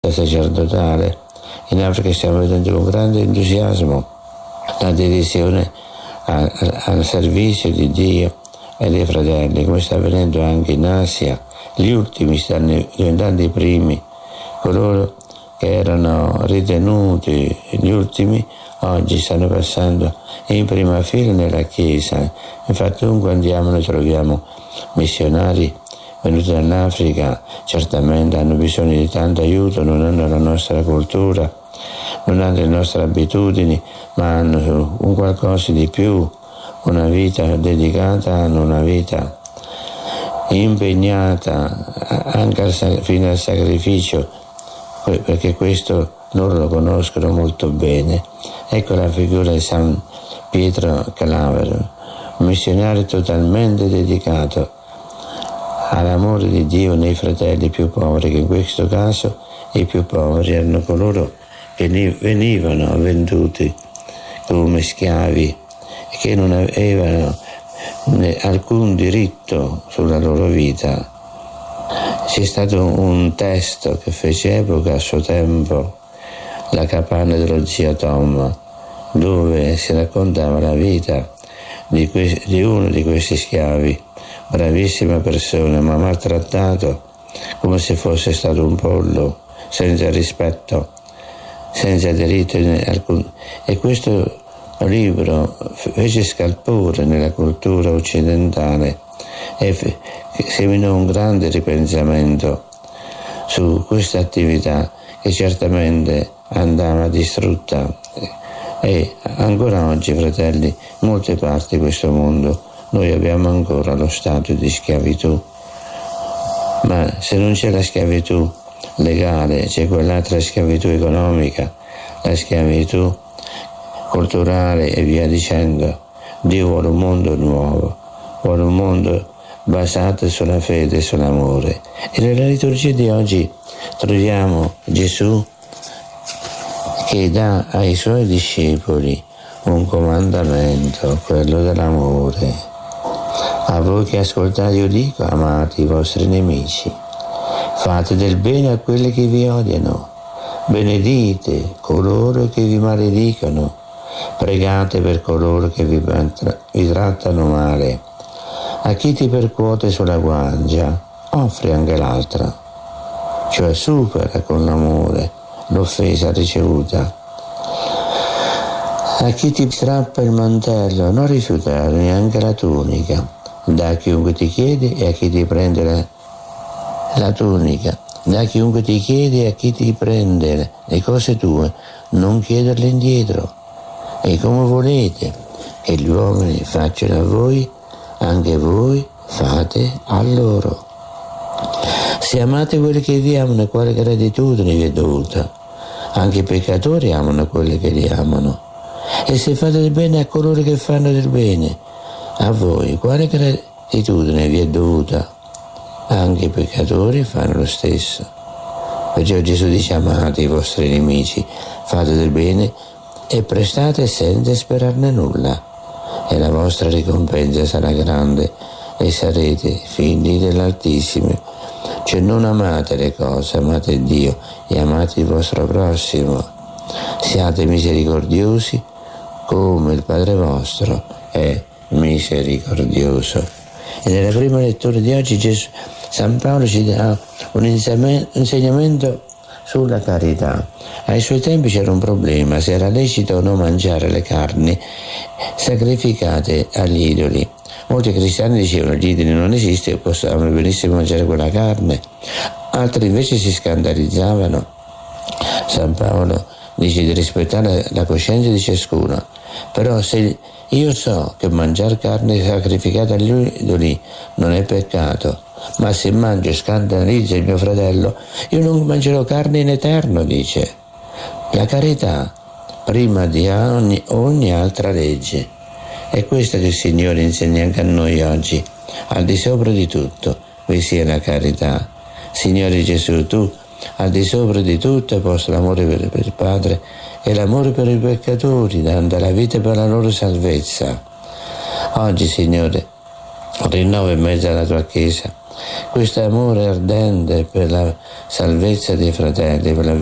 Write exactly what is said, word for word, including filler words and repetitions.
sacerdotale. In Africa stiamo vedendo con grande entusiasmo la dedizione al, al servizio di Dio e dei fratelli, come sta avvenendo anche in Asia. Gli ultimi stanno diventando i primi, coloro che erano ritenuti gli ultimi oggi stanno passando in prima fila nella Chiesa. Infatti ovunque andiamo noi troviamo missionari venuti dall'Africa, certamente hanno bisogno di tanto aiuto, non hanno la nostra cultura, non hanno le nostre abitudini, ma hanno un qualcosa di più, una vita dedicata, hanno una vita impegnata anche al, fino al sacrificio, perché questo loro lo conoscono molto bene. Ecco la figura di San Pietro Calavero, un missionario totalmente dedicato all'amore di Dio nei fratelli più poveri, che in questo caso i più poveri erano coloro che venivano venduti come schiavi e che non avevano alcun diritto sulla loro vita. C'è stato un testo che fece epoca a suo tempo, La capanna dello zio Tom, dove si raccontava la vita di, que- di uno di questi schiavi, bravissima persona, ma maltrattato come se fosse stato un pollo, senza rispetto, senza diritto alcun. E questo libro fece scalpore nella cultura occidentale e fe- seminò un grande ripensamento su questa attività che certamente andava distrutta. E ancora oggi, fratelli, in molte parti di questo mondo noi abbiamo ancora lo stato di schiavitù, ma se non c'è la schiavitù legale c'è quell'altra schiavitù economica, la schiavitù culturale e via dicendo. Dio vuole un mondo nuovo, vuole un mondo basato sulla fede e sull'amore. E nella liturgia di oggi troviamo Gesù che dà ai suoi discepoli un comandamento, quello dell'amore. A voi che ascoltate io dico, amate i vostri nemici, fate del bene a quelli che vi odiano, benedite coloro che vi maledicono, pregate per coloro che vi, vi trattano male. A chi ti percuote sulla guancia, offri anche l'altra, cioè supera con l'amore l'offesa ricevuta. A chi ti strappa il mantello, non rifiutare neanche la tunica. Da a chiunque ti chiede e a chi ti prende la, la tunica. Da a chiunque ti chiede e a chi ti prende le cose tue, non chiederle indietro. E come volete che gli uomini facciano a voi, anche voi fate a loro. Se amate quelli che vi amano, quale gratitudine vi è dovuta? Anche i peccatori amano quelli che li amano. E se fate del bene a coloro che fanno del bene, a voi quale gratitudine vi è dovuta? Anche i peccatori fanno lo stesso. Perciò Gesù dice: amate i vostri nemici, fate del bene e prestate senza sperarne nulla, e la vostra ricompensa sarà grande e sarete figli dell'Altissimo. Cioè non amate le cose, amate Dio e amate il vostro prossimo. Siate misericordiosi come il Padre vostro è misericordioso. E nella prima lettura di oggi Gesù, San Paolo ci dà un insegnamento sulla carità. Ai suoi tempi c'era un problema, se era lecito o no mangiare le carni sacrificate agli idoli. Molti cristiani dicevano: gli idoli non esistono, possiamo benissimo mangiare quella carne. Altri invece si scandalizzavano. San Paolo dice di rispettare la coscienza di ciascuno, però se io so che mangiare carne sacrificata agli idoli non è peccato, ma se mangio e scandalizzo il mio fratello, io non mangerò carne in eterno, dice. La carità prima di ogni, ogni altra legge. È questo che il Signore insegna anche a noi oggi. Al di sopra di tutto vi sia la carità. Signore Gesù, tu al di sopra di tutto hai posto l'amore per, per il Padre e l'amore per i peccatori, dando la vita per la loro salvezza. Oggi, Signore, rinnova in mezzo alla tua Chiesa questo amore ardente per la salvezza dei fratelli, per la